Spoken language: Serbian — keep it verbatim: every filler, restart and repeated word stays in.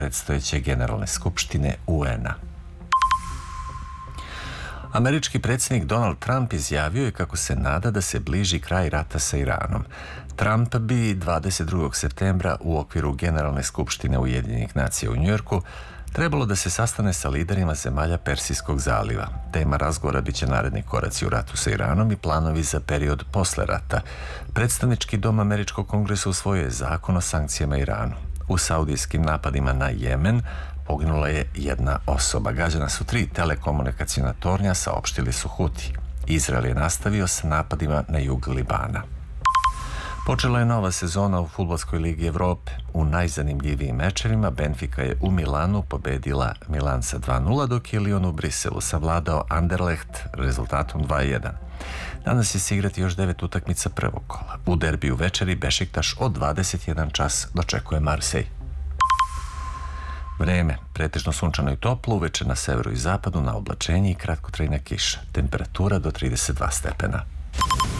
predstojeće generalne skupštine U N-a. Američki predsjednik Donald Trump izjavio je kako se nada da se bliži kraj rata sa Iranom. Trump bi dvadeset drugog septembra u okviru Generalne skupštine Ujedinjenih nacija u Njujorku trebalo da se sastane sa liderima zemalja Persijskog zaliva. Tema razgovora biće naredni koraci u ratu sa Iranom i planovi za period posle rata. Predstavnički dom Američkog kongresa usvojio je zakon o sankcijama Iranu. U saudijskim napadima na Jemen poginula je jedna osoba. Gađana su tri telekomunikacijna tornja, saopštili su Huti. Izrael je nastavio sa napadima na jug Libana. Počela je nova sezona u Fudbalskoj ligi Evrope. U najzanimljivijim mečevima Benfica je u Milanu pobedila Milan sa dva nula, dok je Lyon u Briselu savladao Anderlecht rezultatom dva jedan. Danas će se igrati još devet utakmica prvog kola. U derbiju večeri Bešiktaš od dvadeset jedan čas dočekuje Marsej. Vreme, pretežno sunčano i toplo, uveče na severu i zapadu na oblačenje i kratkotrajna kiša. Temperatura do trideset dva stepena.